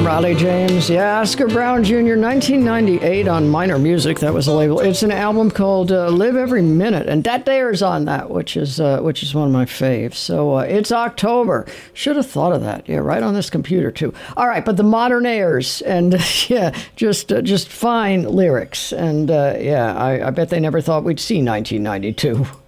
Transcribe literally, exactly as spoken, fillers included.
Riley James. Yeah, Oscar Brown Junior, nineteen ninety-eight on Minor Music. That was the label. It's an album called uh, Live Every Minute, and Dat Dare's on that, which is uh, which is one of my faves. So uh, it's October. Should have thought of that. Yeah, right on this computer, too. All right, but the Modernaires, and yeah, just uh, just fine lyrics. And uh, yeah, I, I bet they never thought we'd see nineteen ninety-two.